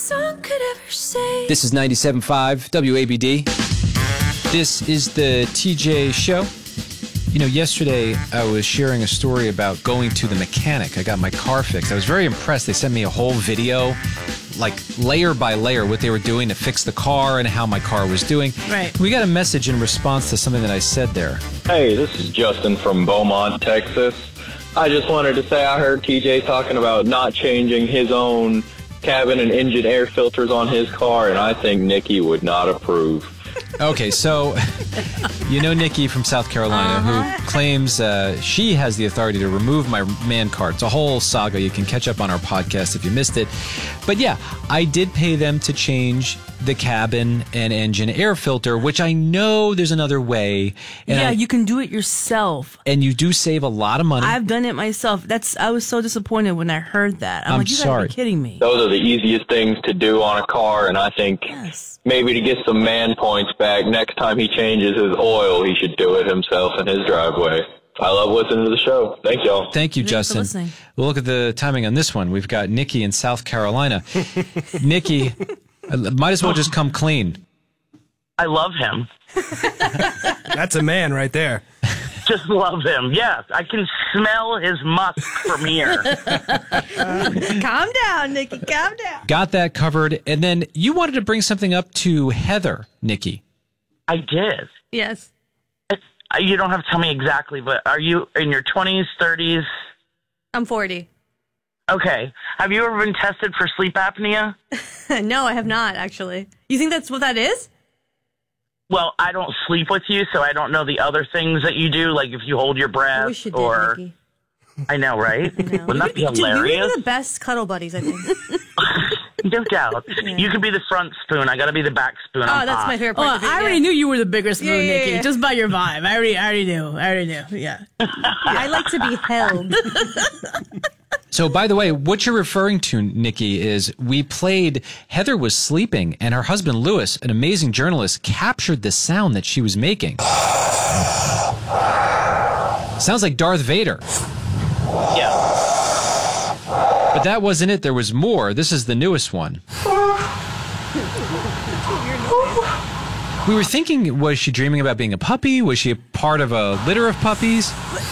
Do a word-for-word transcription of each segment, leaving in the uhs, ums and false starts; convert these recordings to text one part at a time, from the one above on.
song could ever say. This is ninety-seven point five W A B D. This is the T J Show. You know, yesterday I was sharing a story about going to the mechanic. I got my car fixed. I was very impressed. They sent me a whole video, like layer by layer, what they were doing to fix the car and how my car was doing. Right. We got a message in response to something that I said there. Hey, this is Justin from Beaumont, Texas. I just wanted to say I heard T J talking about not changing his own cabin and engine air filters on his car, and I think Nikki would not approve. Okay, so you know Nikki from South Carolina, uh-huh. who claims uh, she has the authority to remove my man card. It's a whole saga. You can catch up on our podcast if you missed it. But yeah, I did pay them to change the cabin and engine air filter, which I know there's another way. And yeah, I, you can do it yourself. And you do save a lot of money. I've done it myself. That's I was so disappointed when I heard that. I'm, I'm like, you sorry. gotta be kidding me. Those are the easiest things to do on a car, and I think Yes. maybe to get some man points back, next time he changes his oil, he should do it himself in his driveway. I love listening to the show. Thank y'all. Thank you, Thanks Justin. for listening. We'll look at the timing on this one. We've got Nikki in South Carolina. Nikki, might as well just come clean. I love him. That's a man right there. Just love him. Yes, I can smell his musk from here. Calm down, Nikki. Calm down. Got that covered. And then you wanted to bring something up to Heather, Nikki. I did. Yes. You don't have to tell me exactly, but are you in your twenties, thirties? I'm forty. Okay. Have you ever been tested for sleep apnea? No, I have not, actually. You think that's what that is? Well, I don't sleep with you, so I don't know the other things that you do, like if you hold your breath. I wish you did, or Nikki. I know, right? I know. Wouldn't that be Dude, we hilarious? were the best cuddle buddies, I think. No doubt. Yeah. You could be the front spoon. I got to be the back spoon. Oh, I'm that's hot. my favorite Oh, part. I already knew you were the bigger spoon, Yeah, yeah, Nikki, yeah. just by your vibe. I already, I already knew. I already knew. Yeah. I like to be held. So, by the way, what you're referring to, Nikki, is we played Heather was sleeping, and her husband, Lewis, an amazing journalist, captured the sound that she was making. Sounds like Darth Vader. Yeah. But that wasn't it. There was more. This is the newest one. We were thinking, was she dreaming about being a puppy? Was she a part of a litter of puppies?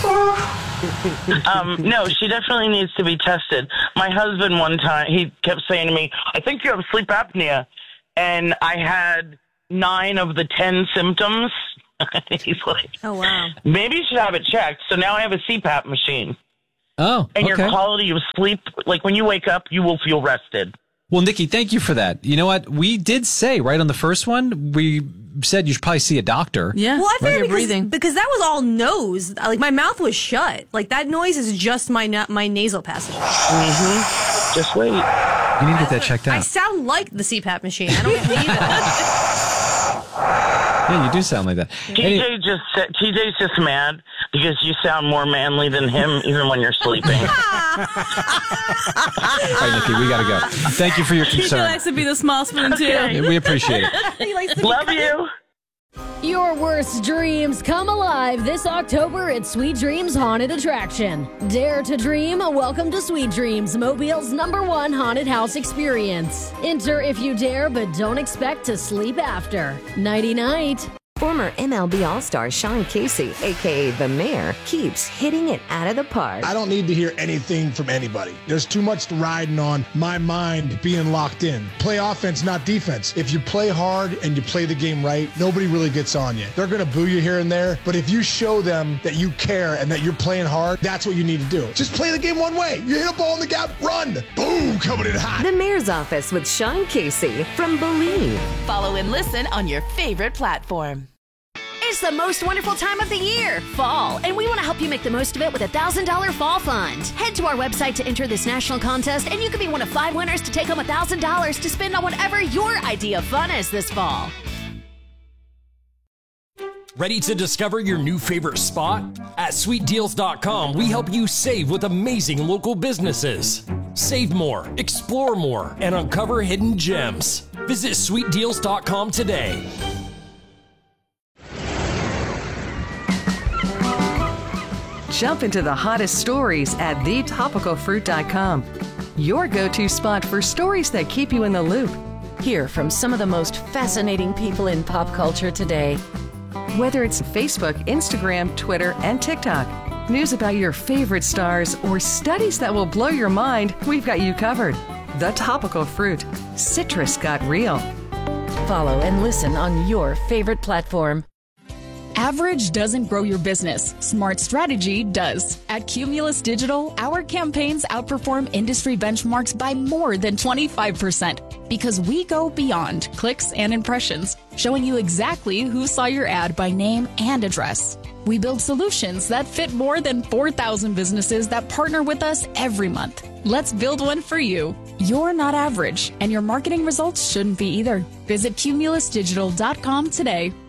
Um, no, she definitely needs to be tested. My husband one time, he kept saying to me, I think you have sleep apnea. And I had nine of the ten symptoms. He's like, Oh, wow. maybe you should have it checked. So now I have a C PAP machine. Oh, And okay. your quality of sleep, like when you wake up, you will feel rested. Well, Nikki, thank you for that. You know what? We did say right on the first one, we said you should probably see a doctor. Yeah. Well, I Right. figured You're because, breathing. because that was all nose. Like, my mouth was shut. Like, that noise is just my na- my nasal passage. Mm-hmm. Just wait. You need to get that checked I out. sound like the C PAP machine. I don't need that. Yeah, you do sound like that. T Any- J just said, T J's just mad because you sound more manly than him even when you're sleeping. All right, Nikki, we got to go. Thank you for your He concern. likes to be the small spoon, too. Okay. We appreciate it. He likes to Love you. Your worst dreams come alive this October at Sweet Dreams Haunted Attraction. Dare to dream? Welcome to Sweet Dreams, Mobile's number one haunted house experience. Enter if you dare, but don't expect to sleep after. Nighty-night. Former M L B All-Star Sean Casey, a k a. The Mayor, keeps hitting it out of the park. I don't need to hear anything from anybody. There's too much riding on my mind being locked in. Play offense, not defense. If you play hard and you play the game right, nobody really gets on you. They're going to boo you here and there, but if you show them that you care and that you're playing hard, that's what you need to do. Just play the game one way. You hit a ball in the gap, run. Boom, coming in hot. The Mayor's Office with Sean Casey from Believe. Follow and listen on your favorite platform. It's the most wonderful time of the year, fall, and we want to help you make the most of it with a one thousand dollars Fall Fund. Head to our website to enter this national contest, and you could be one of five winners to take home one thousand dollars to spend on whatever your idea of fun is this fall. Ready to discover your new favorite spot? At sweet deals dot com, we help you save with amazing local businesses. Save more, explore more, and uncover hidden gems. Visit sweet deals dot com today. Jump into the hottest stories at the topical fruit dot com. your go-to spot for stories that keep you in the loop. Hear from some of the most fascinating people in pop culture today. Whether it's Facebook, Instagram, Twitter, and TikTok, news about your favorite stars, or studies that will blow your mind, we've got you covered. The Topical Fruit. Citrus got real. Follow and listen on your favorite platform. Average doesn't grow your business. Smart strategy does. At Cumulus Digital, our campaigns outperform industry benchmarks by more than twenty-five percent because we go beyond clicks and impressions, showing you exactly who saw your ad by name and address. We build solutions that fit more than four thousand businesses that partner with us every month. Let's build one for you. You're not average, and your marketing results shouldn't be either. Visit cumulus digital dot com today.